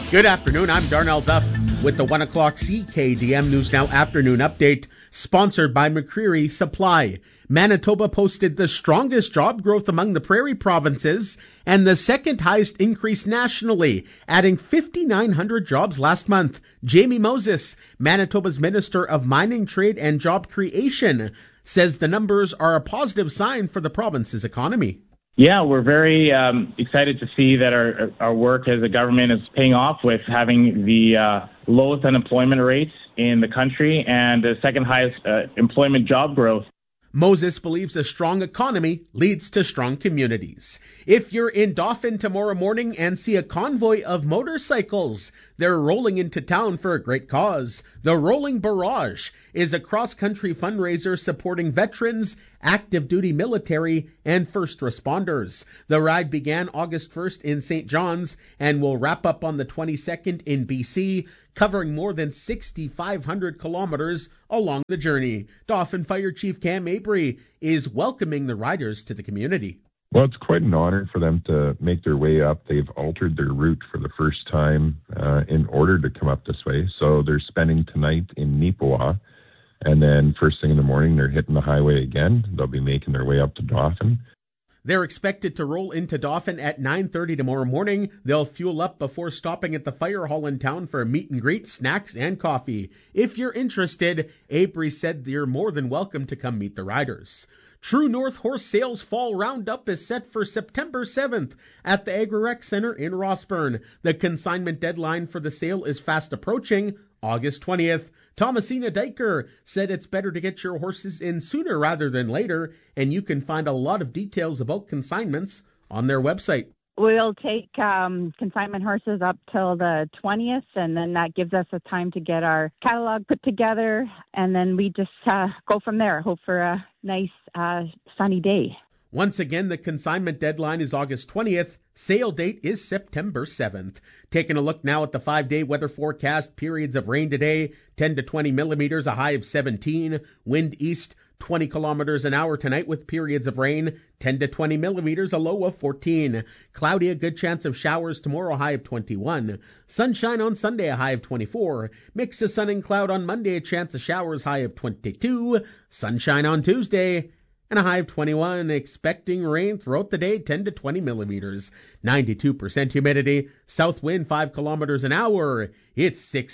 Good afternoon, I'm Darnell Duff with the 1 o'clock CKDM News Now afternoon update, sponsored by McCreary Supply. Manitoba posted the strongest job growth among the prairie provinces and the second highest increase nationally, adding 5,900 jobs last month. Jamie Moses, Manitoba's Minister of Mining, Trade and Job Creation, says the numbers are a positive sign for the province's economy. Yeah, we're very excited to see that our work as a government is paying off with having the lowest unemployment rates in the country and the second highest employment job growth. Moses believes a strong economy leads to strong communities. If you're in Dauphin tomorrow morning and see a convoy of motorcycles, they're rolling into town for a great cause. The Rolling Barrage is a cross-country fundraiser supporting veterans, active duty military, and first responders. The ride began August 1st in St. John's and will wrap up on the 22nd in BC, covering more than 6,500 kilometers along the journey. Dauphin Fire Chief Cam Mabry is welcoming the riders to the community. Well, it's quite an honor for them to make their way up. They've altered their route for the first time in order to come up this way. So they're spending tonight in Neepawa, and then first thing in the morning, they're hitting the highway again. They'll be making their way up to Dauphin. They're expected to roll into Dauphin at 9:30 tomorrow morning. They'll fuel up before stopping at the fire hall in town for a meet and greet, snacks, and coffee. If you're interested, Avery said you're more than welcome to come meet the riders. True North Horse Sales Fall Roundup is set for September 7th at the Agri-Rec Center in Rossburn. The consignment deadline for the sale is fast approaching, August 20th. Thomasina Diker said it's better to get your horses in sooner rather than later, and you can find a lot of details about consignments on their website. We'll take consignment horses up till the 20th, and then that gives us a time to get our catalog put together, and then we just go from there. Hope for a nice sunny day. Once again, the consignment deadline is August 20th. Sale date is September 7th. Taking a look now at the 5-day weather forecast. Periods of rain today, 10 to 20 millimeters, a high of 17. Wind east, 20 kilometers an hour tonight with periods of rain, 10 to 20 millimeters, a low of 14. Cloudy, a good chance of showers tomorrow, high of 21. Sunshine on Sunday, a high of 24. Mix of sun and cloud on Monday, a chance of showers, high of 22. Sunshine on Tuesday, and a high of 21, expecting rain throughout the day, 10 to 20 millimeters. 92% humidity, south wind 5 kilometers an hour. It's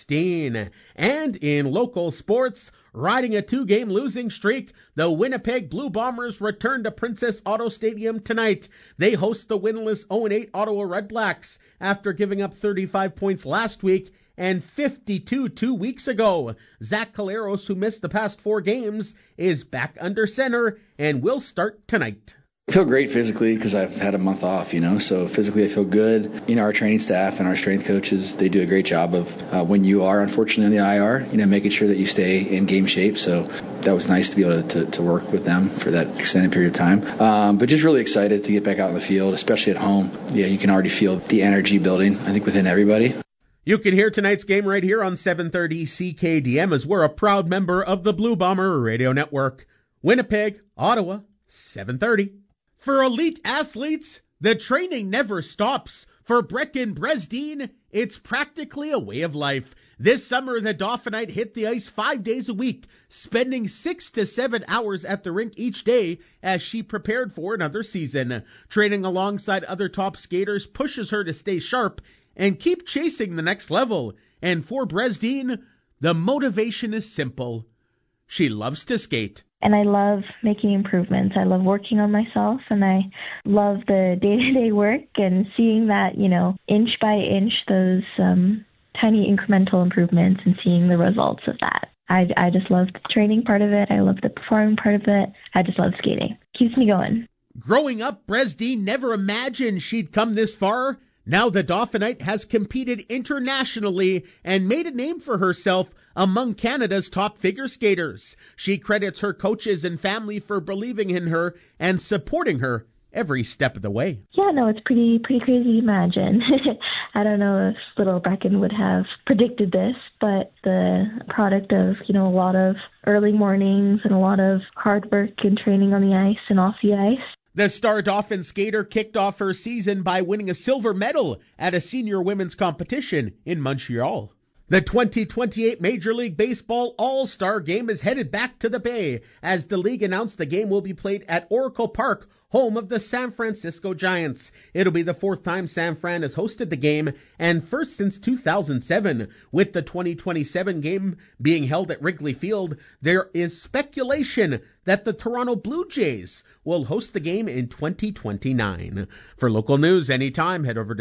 16. And in local sports, riding a 2-game losing streak, the Winnipeg Blue Bombers return to Princess Auto Stadium tonight. They host the winless 0-8 Ottawa Redblacks after giving up 35 points last week and 52 2 weeks ago. Zach Caleros, who missed the past 4 games, is back under center and will start tonight. I feel great physically because I've had a month off, so physically I feel good. Our training staff and our strength coaches, they do a great job of when you are unfortunately in the IR, making sure that you stay in game shape. So that was nice to be able to work with them for that extended period of time. But just really excited to get back out in the field, especially at home. Yeah, you can already feel the energy building, I think, within everybody. You can hear tonight's game right here on 730 CKDM as we're a proud member of the Blue Bomber Radio Network. Winnipeg, Ottawa, 730. For elite athletes, the training never stops. For Brecken Bresdin, it's practically a way of life. This summer, the Dauphinite hit the ice 5 days a week, spending 6 to 7 hours at the rink each day as she prepared for another season. Training alongside other top skaters pushes her to stay sharp and keep chasing the next level. And for Bresdin, the motivation is simple. She loves to skate. And I love making improvements. I love working on myself, and I love the day-to-day work and seeing that, inch by inch, those tiny incremental improvements and seeing the results of that. I just love the training part of it. I love the performing part of it. I just love skating. Keeps me going. Growing up, Bresdin never imagined she'd come this far. Now the Dauphinite has competed internationally and made a name for herself among Canada's top figure skaters. She credits her coaches and family for believing in her and supporting her every step of the way. Yeah, no, it's pretty crazy to imagine. I don't know if little Brecken would have predicted this, but the product of, a lot of early mornings and a lot of hard work and training on the ice and off the ice. The Star Dauphin skater kicked off her season by winning a silver medal at a senior women's competition in Montreal. The 2028 Major League Baseball All-Star Game is headed back to the Bay as the league announced the game will be played at Oracle Park, home of the San Francisco Giants. It'll be the fourth time San Fran has hosted the game and first since 2007. With the 2027 game being held at Wrigley Field, there is speculation that the Toronto Blue Jays will host the game in 2029. For local news anytime, head over to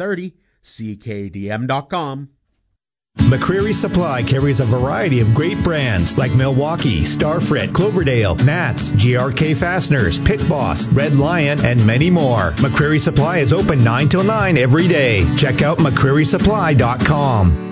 730CKDM.com. McCreary Supply carries a variety of great brands like Milwaukee, Starfrit, Cloverdale, Nats, GRK Fasteners, Pit Boss, Red Lion, and many more. McCreary Supply is open 9 till 9 every day. Check out McCrearySupply.com.